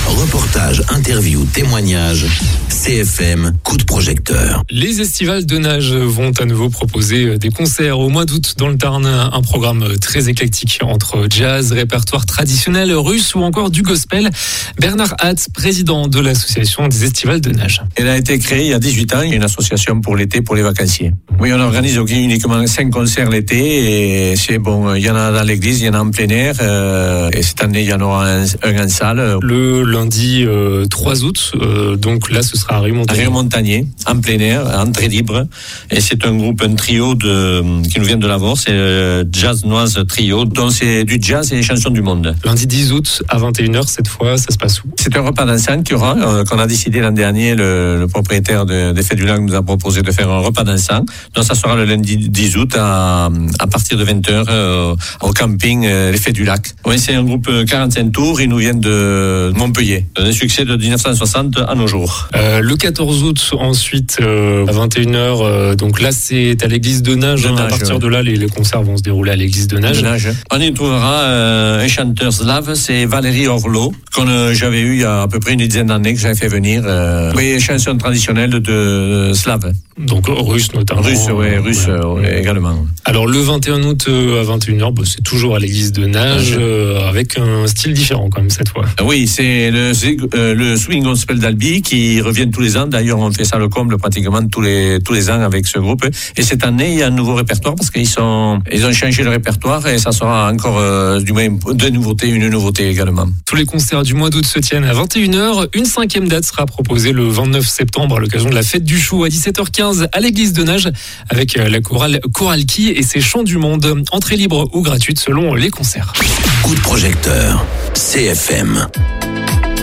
Reportages, interviews, témoignages. CFM, coup de projecteur. Les estivales de nage vont à nouveau proposer des concerts au mois d'août dans le Tarn. Un programme très éclectique entre jazz, répertoire traditionnel russe ou encore du gospel. Bernard Hatz, président de l'association des estivales de nage. Elle a été créée il y a 18 ans, une association pour l'été, pour les vacanciers. Oui, on organise uniquement 5 concerts l'été et c'est bon, il y en a dans l'église, il y en a en plein air et cette année il y en aura un en salle. Le lundi 3 août, donc là ce sera à Rio-Montagnier, en plein air, entrée libre. Et c'est un trio qui nous vient de Lavore, c'est le Jazz Noise Trio, dont c'est du jazz et des chansons du monde. Lundi 10 août à 21h, cette fois, ça se passe où? C'est un repas dansant qu'on a décidé l'an dernier, le propriétaire des Fêtes du Lac nous a proposé de faire un repas dansant. Donc ça sera le lundi 10 août à partir de 20h au camping les Fêtes du Lac. Oui, c'est un groupe 45 tours, ils nous viennent de Montpellier. Un succès de 1960 à nos jours. Le 14 août, ensuite, à 21h, donc là, c'est à l'église de Nage. À partir de là, les concerts vont se dérouler à l'église de Nage. On y trouvera un chanteur slave, c'est Valérie Orlot, que j'avais eu il y a à peu près une dizaine d'années, que j'avais fait venir. Oui, chanson traditionnelle de slave. Donc russe notamment. Russe également. Alors le 21 août à 21h, c'est toujours à l'église de Nage, avec un style différent quand même cette fois. Oui, c'est le swing gospel d'Albi qui revient tous les ans. D'ailleurs, on fait ça le comble pratiquement tous les ans avec ce groupe. Et cette année, il y a un nouveau répertoire parce qu'ils ont changé le répertoire et ça sera encore du moins une nouveauté également. Tous les concerts du mois d'août se tiennent à 21h. Une 5e date sera proposée le 29 septembre à l'occasion de la fête du chou à 17h15 à l'église de Nage avec la chorale Coralki et ses chants du monde. Entrée libre ou gratuite selon les concerts. Coup de projecteur, CFM.